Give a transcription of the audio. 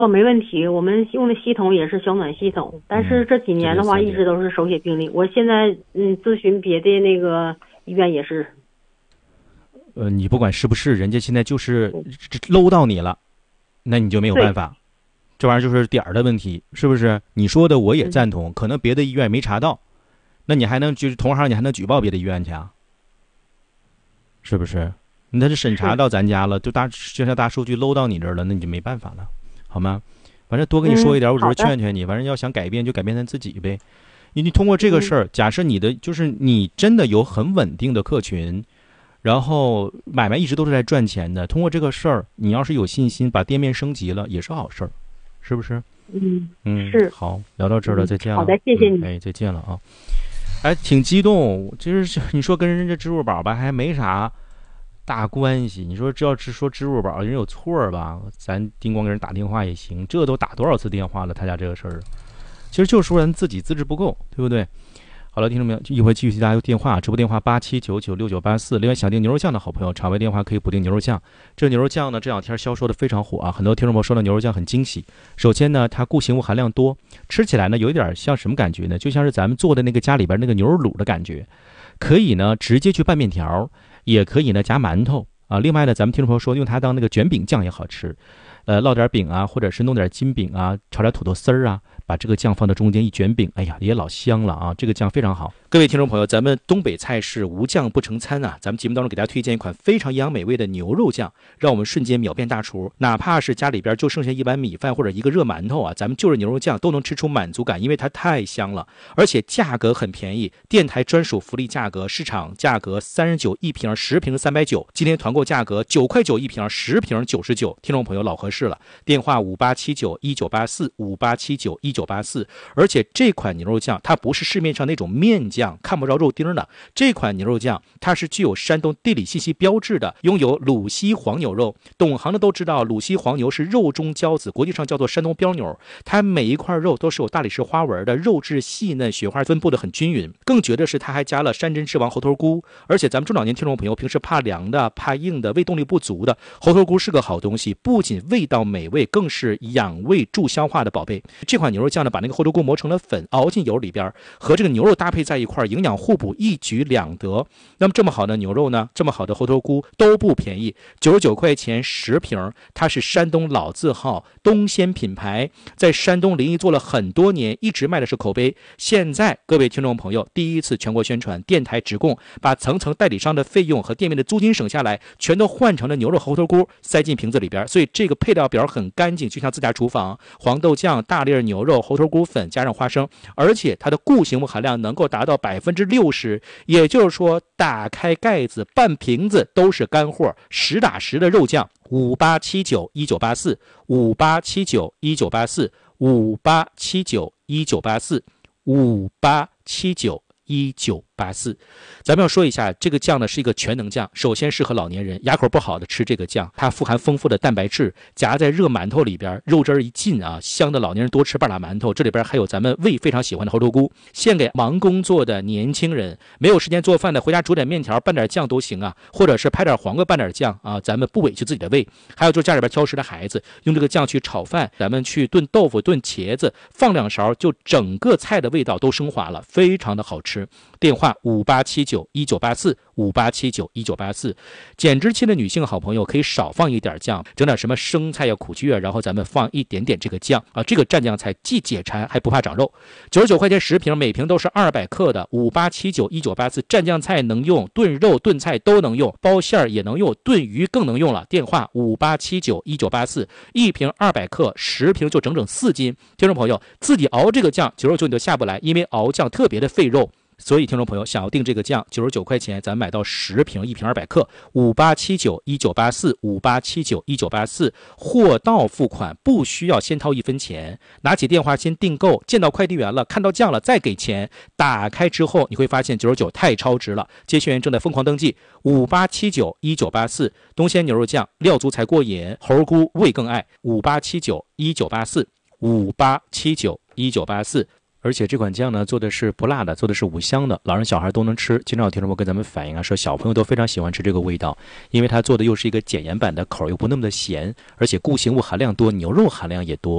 没问题，我们用的系统也是小暖系统，但是这几年的话一直都是手写病历。我现在咨询别的那个医院也是。 你不管是不是，人家现在就是搂到你了，那你就没有办法。这玩意儿就是点儿的问题，是不是？你说的我也赞同，可能别的医院没查到，那你还能就是同行，你还能举报别的医院去啊？是不是？那是审查到咱家了，就像大数据搂到你这儿了，那你就没办法了，好吗？反正多跟你说一点，我只是劝劝你，反正要想改变就改变咱自己呗。你通过这个事儿，假设你的就是你真的有很稳定的客群，然后买卖一直都是在赚钱的，通过这个事儿，你要是有信心把店面升级了，也是好事儿，是不是？是。好，聊到这儿了，再见了。 好的，谢谢你。 再见了啊。挺激动，就是你说跟人家支付宝吧，还没啥大关系。你说这要是说支付宝人有错吧，咱叮咣给人打电话也行，这都打多少次电话了，他家这个事儿，其实就是说咱自己资质不够，对不对？好了，听众朋友，一会继续替大家用电话，直播电话87996984。另外，想订牛肉酱的好朋友，场外电话可以补订牛肉酱。这牛肉酱呢，这两天销售的非常火啊，很多听众朋友说到牛肉酱很惊喜。首先呢，它固形物含量多，吃起来呢有一点像什么感觉呢？就像是咱们做的那个家里边那个牛肉卤的感觉。可以呢直接去拌面条，也可以呢夹馒头啊。另外呢，咱们听众朋友说用它当那个卷饼酱也好吃。烙点饼啊，或者是弄点金饼啊，炒点土豆丝儿啊，把这个酱放到中间一卷饼，哎呀，也老香了啊！这个酱非常好。各位听众朋友，咱们东北菜是无酱不成餐啊！咱们节目当中给大家推荐一款非常营养美味的牛肉酱，让我们瞬间秒变大厨。哪怕是家里边就剩下一碗米饭或者一个热馒头啊，咱们就着牛肉酱都能吃出满足感，因为它太香了，而且价格很便宜，电台专属福利价格，市场价格39一瓶，10瓶390，今天团购价格9块9一瓶，10瓶99。听众朋友老合适了，电话5879198458791984。而且这款牛肉酱它不是市面上那种面酱看不着肉丁的，这款牛肉酱它是具有山东地理信息标志的，拥有鲁西黄牛肉。懂行的都知道，鲁西黄牛是肉中骄子，国际上叫做山东标牛，它每一块肉都是有大理石花纹的，肉质细嫩，雪花分布的很均匀。更绝的是它还加了山珍之王猴头菇，而且咱们中老年听众朋友平时怕凉的怕硬的胃动力不足的，猴头菇是个好东西，不仅味道美味，更是养胃助消化的宝贝。这款牛肉酱呢，把那个猴头菇磨成了粉，熬进油里边，和这个牛肉搭配在一块，营养互补，一举两得。那么这么好的牛肉呢，这么好的猴头菇都不便宜，99块钱10瓶，它是山东老字号东鲜品牌，在山东临沂做了很多年，一直卖的是口碑。现在各位听众朋友第一次全国宣传，电台直供，把层层代理商的费用和店面的租金省下来，全都换成了牛肉猴头菇，塞进瓶子里边。所以这个配料表很干净，就像自家厨房，黄豆酱、大粒牛肉、猴头菇粉加上花生，而且它的固形物含量能够达到60%，也就是说打开盖子半瓶子都是干货，实打实的肉酱。587919845879198458791984咱们要说一下，这个酱呢是一个全能酱，首先适合老年人，牙口不好的吃这个酱，它富含丰富的蛋白质，夹在热馒头里边，肉汁一进啊，香的老年人多吃半拉馒头。这里边还有咱们胃非常喜欢的猴头菇，献给忙工作的年轻人，没有时间做饭的，回家煮点面条拌点酱都行啊，或者是拍点黄瓜拌点酱啊，咱们不委屈自己的胃。还有就是家里边挑食的孩子，用这个酱去炒饭，咱们去炖豆腐、炖茄子，放2勺，就整个菜的味道都升华了，非常的好吃。电话5879198458791984。减脂期的女性好朋友可以少放一点酱，整点什么生菜呀、苦菊啊，然后咱们放一点点这个酱啊，这个蘸酱菜既解馋还不怕长肉。99块钱10瓶，每瓶都是200克的58791984，蘸酱菜能用，炖肉炖菜都能用，包馅也能用，炖鱼更能用了。电话58791984，一瓶200克，10瓶就整整4斤。听众朋友自己熬这个酱99你都下不来，因为熬酱特别的费肉。所以听众朋友想要订这个酱99块钱，咱买到10瓶，一瓶200克5879198458791984，货到付款，不需要先掏1分钱，拿起电话先订购，见到快递员了，看到酱了再给钱，打开之后你会发现99太超值了。接线员正在疯狂登记58791984，东鲜牛肉酱料足才过瘾，猴菇味更爱5879198458791984。 而且这款酱呢做的是不辣的，做的是5香的，老人小孩都能吃。经常有听众朋友跟咱们反映啊，说小朋友都非常喜欢吃这个味道，因为它做的又是一个减盐版的，口又不那么的咸，而且固形物含量多，牛肉含量也多。